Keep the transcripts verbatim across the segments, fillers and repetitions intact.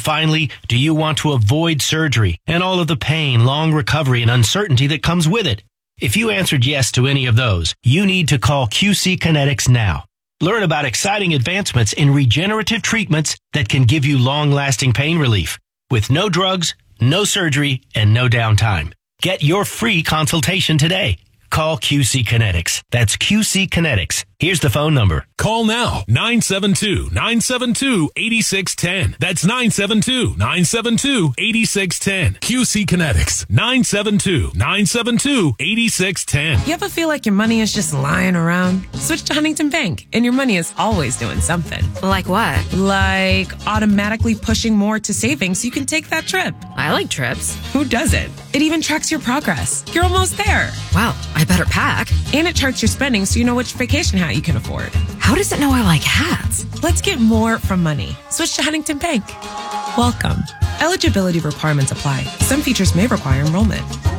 finally, do you want to avoid surgery and all of the pain, long recovery, and uncertainty that comes with it? If you answered yes to any of those, you need to call Q C Kinetics now. Learn about exciting advancements in regenerative treatments that can give you long-lasting pain relief with no drugs, no surgery, and no downtime. Get your free consultation today. Call Q C Kinetics. That's Q C Kinetics. Here's the phone number. Call now, nine seven two, nine seven two, eight six one zero. That's nine seven two, nine seven two, eight six one zero. Q C Kinetics, nine seven two, nine seven two, eight six one zero. You ever feel like your money is just lying around? Switch to Huntington Bank, and your money is always doing something. Like what? Like automatically pushing more to savings so you can take that trip. I like trips. Who doesn't? It even tracks your progress. You're almost there. Wow, I better pack. And it charts your spending so you know which vacation hat you can afford. How does it know I like hats? Let's get more from money. Switch to Huntington Bank. Welcome. Eligibility requirements apply. Some features may require enrollment.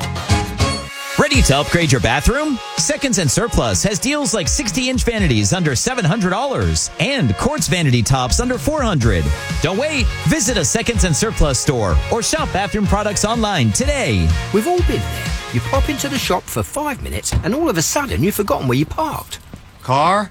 Ready to upgrade your bathroom? Seconds and Surplus has deals like sixty-inch vanities under seven hundred dollars and quartz vanity tops under four hundred dollars. Don't wait. Visit a Seconds and Surplus store or shop bathroom products online today. We've all been there. You pop into the shop for five minutes and all of a sudden you've forgotten where you parked. Car?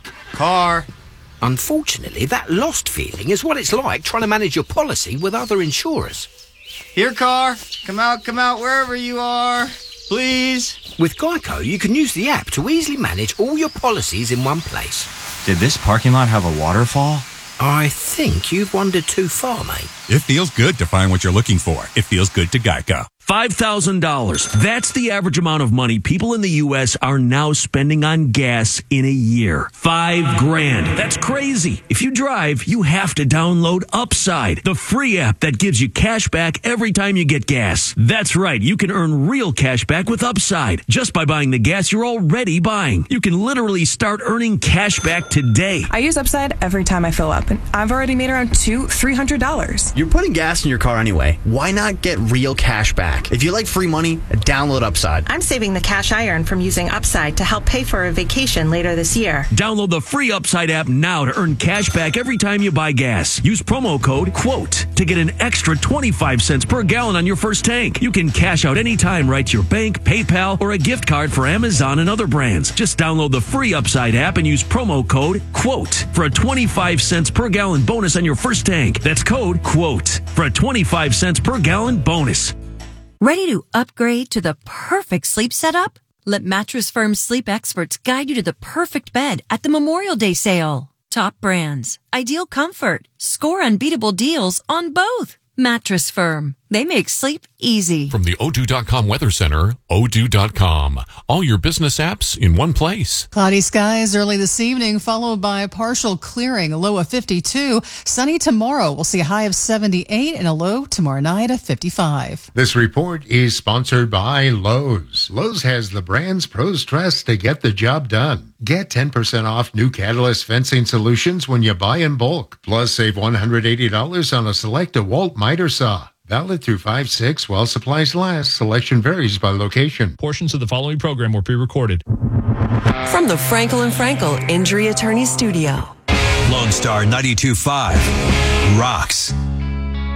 Car? Unfortunately, that lost feeling is what it's like trying to manage your policy with other insurers. Here, car. Come out, come out, wherever you are. Please. With Geico, you can use the app to easily manage all your policies in one place. Did this parking lot have a waterfall? I think you've wandered too far, mate. It feels good to find what you're looking for. It feels good to Geico. five thousand dollars. That's the average amount of money people in the U S are now spending on gas in a year. Five grand. That's crazy. If you drive, you have to download Upside, the free app that gives you cash back every time you get gas. That's right. You can earn real cash back with Upside just by buying the gas you're already buying. You can literally start earning cash back today. I use Upside every time I fill up, and I've already made around two, three hundred dollars. You're putting gas in your car anyway. Why not get real cash back? If you like free money, download Upside. I'm saving the cash I earn from using Upside to help pay for a vacation later this year. Download the free Upside app now to earn cash back every time you buy gas. Use promo code QUOTE to get an extra twenty-five cents per gallon on your first tank. You can cash out anytime right to your bank, PayPal, or a gift card for Amazon and other brands. Just download the free Upside app and use promo code QUOTE for a twenty-five cents per gallon bonus on your first tank. That's code QUOTE for a twenty-five cents per gallon bonus. Ready to upgrade to the perfect sleep setup? Let Mattress Firm's sleep experts guide you to the perfect bed at the Memorial Day sale. Top brands, ideal comfort, score unbeatable deals on both. Mattress Firm. They make sleep easy. From the O two dot com Weather Center, O two dot com. All your business apps in one place. Cloudy skies early this evening, followed by partial clearing, a low of fifty-two. Sunny tomorrow. We'll see a high of seventy-eight and a low tomorrow night of fifty-five. This report is sponsored by Lowe's. Lowe's has the brands pros trust to get the job done. Get ten percent off new Catalyst fencing solutions when you buy in bulk. Plus, save one hundred eighty dollars on a select DeWalt miter saw. Valid through five six while supplies last. Selection varies by location. Portions of the following program were pre-recorded. From the Frankel and Frankel Injury Attorney Studio. Lone Star ninety-two point five rocks.